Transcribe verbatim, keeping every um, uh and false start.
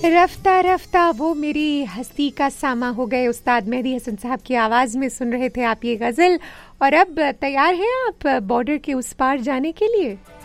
रफ्ता रफ्ता वो मेरी हस्ती का सामा हो गए। उस्ताद मेहदी हसन साहब की आवाज़ में सुन रहे थे आप ये गज़ल। और अब तैयार हैं आप बॉर्डर के उस पार जाने के लिए?